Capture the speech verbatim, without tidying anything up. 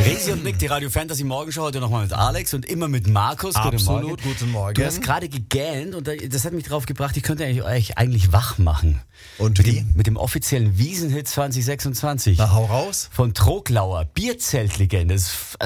Resi und Nick, die Radio Fantasy Morgenshow, heute nochmal mit Alex und immer mit Markus. Absolut, guten Morgen. guten Morgen. Du hast gerade gegähnt und das hat mich drauf gebracht, ich könnte euch eigentlich wach machen. Und mit wie? Dem, mit dem offiziellen Wiesenhit zwanzig sechsundzwanzig. Na, hau raus. Von Troglauer, Bierzeltlegende. Das